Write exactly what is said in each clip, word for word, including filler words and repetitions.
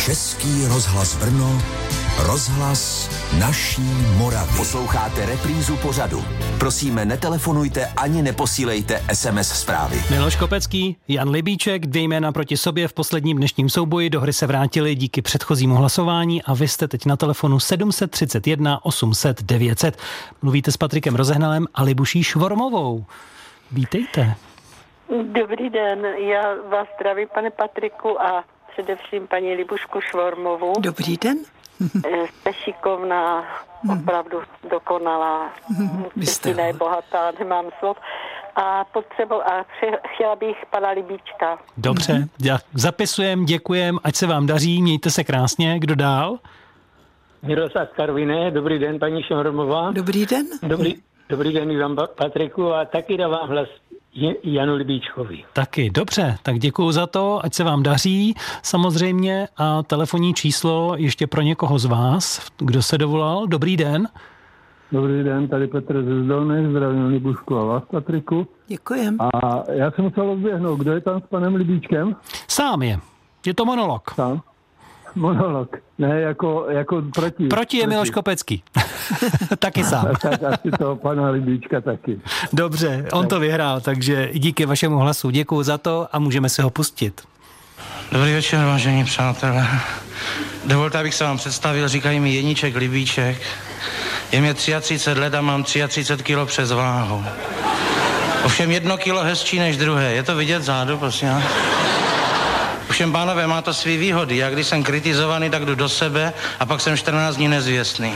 Český rozhlas Brno, rozhlas naší Moravy. Posloucháte reprízu pořadu. Prosíme, netelefonujte ani neposílejte es em es zprávy. Miloš Kopecký, Jan Libíček, dvě jména proti sobě v posledním dnešním souboji. Do hry se vrátili díky předchozímu hlasování a vy jste teď na telefonu sedm set třicet jedna osm set devět set. Mluvíte s Patrikem Rozehnalem a Libuší Švormovou. Vítejte. Dobrý den, já vás zdravím, pane Patriku, a především paní Libušku Švormovou. Dobrý den. Jste šikovná, opravdu dokonalá, Kristina je bohatá, nemám slov. A potřebu, a chtěla bych pana Libíčka. Dobře, zapisujem, děkujem, ať se vám daří, mějte se krásně. Kdo dál? Miroslav Karviné, dobrý den, paní Švormová. Dobrý den. Dobrý, dobrý den vám, Patriku, a taky dávám hlas Janu Libíčkovi. Taky, dobře, tak děkuju za to, ať se vám daří samozřejmě, a telefonní číslo ještě pro někoho z vás, kdo se dovolal. Dobrý den. Dobrý den, tady Petr ze Zdolných, zdravím Libušku a vás, Patriku. Děkujem. A já jsem musel odběhnout, kdo je tam s panem Libíčkem? Sám je, je to monolog. Sám? Monolog, ne, jako, jako proti. Proti je Miloš Kopecký. Taky sám. Tak asi toho pana Libíčka taky. Dobře, on to vyhrál, takže díky vašemu hlasu. Děkuju za to a můžeme se ho pustit. Dobrý večer, vážení přátelé. Dovolte, abych se vám představil, říkají mi Jeníček Libíček. Je mě třicet tři let a mám třicet tři kilo přes váhu. Ovšem jedno kilo hezčí než druhé. Je to vidět zádu, prosím? Ovšem, pánové, má to svý výhody. Já když jsem kritizovaný, tak jdu do sebe a pak jsem čtrnáct dní nezvěstný.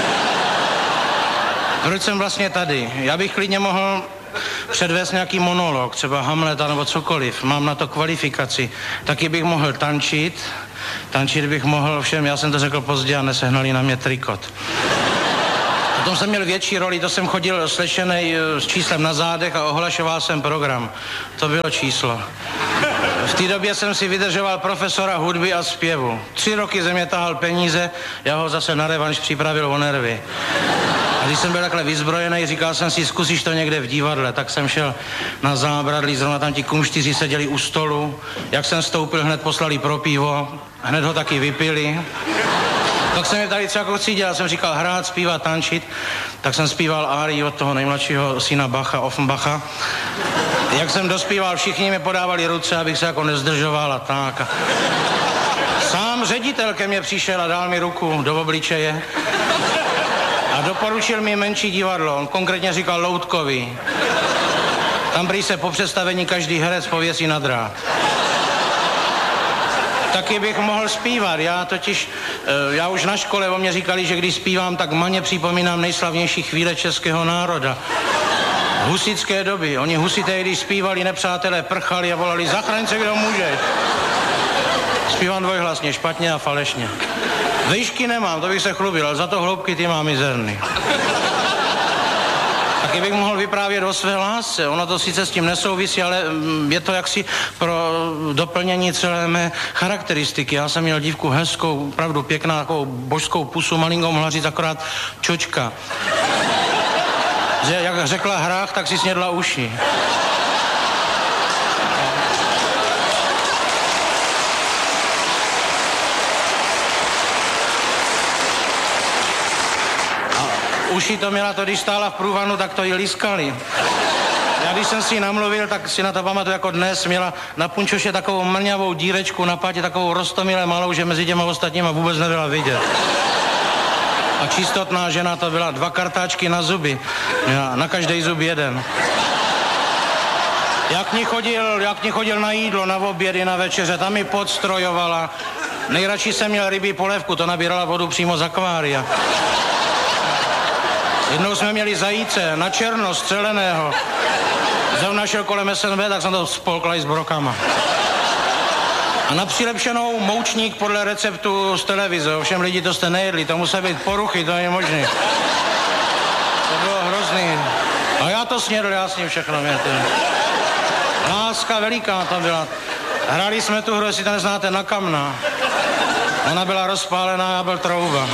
Proč jsem vlastně tady? Já bych klidně mohl předvést nějaký monolog, třeba Hamleta nebo cokoliv. Mám na to kvalifikaci. Taky bych mohl tančit. Tančit bych mohl, ovšem, já jsem to řekl pozdě a nesehnali na mě trikot. Potom jsem měl větší roli, to jsem chodil slečenej s číslem na zádech a ohlašoval jsem program. To bylo číslo. V té době jsem si vydržoval profesora hudby a zpěvu. Tři roky ze mě tahal peníze, já ho zase na revanš připravil o nervy. A když jsem byl takhle vyzbrojený, říkal jsem si, zkusíš to někde v divadle, tak jsem šel na Zábradlí, zrovna tam ti kumštyři seděli u stolu. Jak jsem vstoupil, hned poslali pro pivo, hned ho taky vypili. Tak jsem je tady třeba cítil, jsem říkal hrát, zpívat, tančit, tak jsem zpíval árii od toho nejmladšího syna Bacha, Offenbacha. Jak jsem dospíval, všichni mi podávali ruce, abych se jako nezdržoval a tak. A sám ředitel ke mně přišel a dal mi ruku do obličeje a doporučil mi menší divadlo, on konkrétně říkal Loutkový. Tam prý se po představení každý herec pověsí na drát. Taky bych mohl zpívat, já totiž, já už na škole o mě říkali, že když zpívám, tak maně připomínám nejslavnější chvíle českého národa. Husické doby, oni husité, když zpívali, nepřátelé prchali a volali zachraň se, kdo může. Zpívám dvojhlasně, špatně a falešně. Výšky nemám, to bych se chlubil, ale za to hloubky ty mám mizerný. Taky bych mohl vyprávět o své lásce. Ono to sice s tím nesouvisí, ale je to jaksi pro doplnění celé mé charakteristiky. Já jsem měl dívku hezkou, opravdu pěkná, takovou božskou pusu, malinkou mohla říct akorát čočka. Že jak řekla hrách, tak si snědla uši. Uši to měla to, když stála v průvanu, tak to jí liskali. Já když jsem si ji namluvil, tak si na to pamatuju jako dnes, měla na punčoše takovou mlňavou dírečku, na pátě takovou roztomile malou, že mezi těma ostatníma vůbec nebyla vidět. A čistotná žena to byla, dva kartáčky na zuby, měla na každý zub jeden. Jak ní chodil, jak ní chodil na jídlo, na obědy, na večeře, tam mi podstrojovala. Nejradši jsem měl rybí polévku, to nabírala vodu přímo z akvária. Jednou jsme měli zajíce na černo střeleného. Zrovna šel kolem es en bé, tak jsem to spolkla i s brokama. A na přilepšenou moučník podle receptu z televize. Ovšem lidi, to jste nejedli, to musí být poruchy, to je možné. To bylo hrozný. A já to snědl, já s ním všechno měte. Láska veliká to byla. Hráli jsme tu hru, jestli to neznáte, na kamna. Ona byla rozpálená, já byl trouba.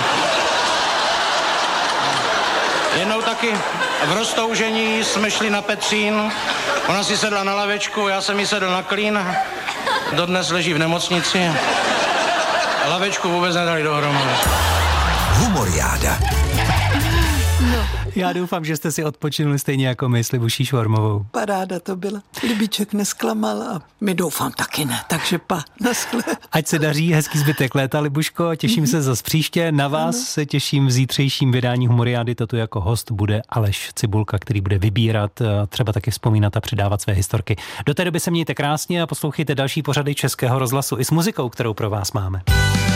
Jednou taky v roztoužení jsme šli na Petřín, ona si sedla na lavečku, já jsem jí sedl na klín, dodnes leží v nemocnici. lavečku vůbec nedali dohromady. Humoriáda. No. Já doufám, že jste si odpočinuli stejně jako my s Libuší Švormovou. Paráda to byla. Libíček nesklamal a my doufám taky ne, takže pa, naschle. Ať se daří, hezký zbytek léta, Libuško, těším se zas příště. Na vás ano. se těším v zítřejším vydání Humoriády. Toto jako host bude Aleš Cibulka, který bude vybírat, třeba taky vzpomínat a předávat své historky. Do té doby se mějte krásně a poslouchejte další pořady Českého rozhlasu i s muzikou, kterou pro vás máme.